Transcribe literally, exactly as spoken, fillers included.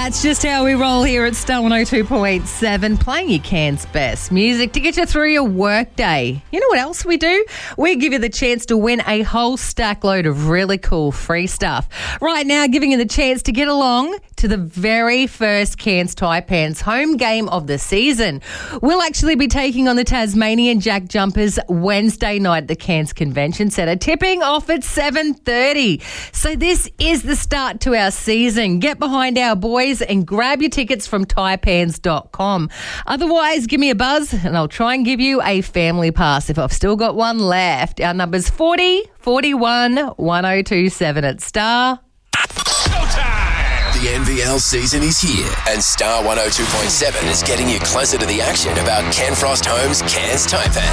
That's just how we roll here at Star one oh two point seven, playing your Cairns best music to get you through your workday. You know what else we do? We give you the chance to win a whole stack load of really cool free stuff. Right now, giving you the chance to get along to the very first Cairns Taipans home game of the season. We'll actually be taking on the Tasmanian Jack Jumpers Wednesday night at the Cairns Convention Centre, tipping off at seven thirty. So this is the start to our season. Get behind our boys and grab your tickets from taipans dot com. Otherwise, give me a buzz and I'll try and give you a family pass if I've still got one left. Our number's forty, forty-one, one oh two seven at Star. The N V L season is here, and Star one oh two point seven is getting you closer to the action about Ken Frost Homes' Cairns Taipan.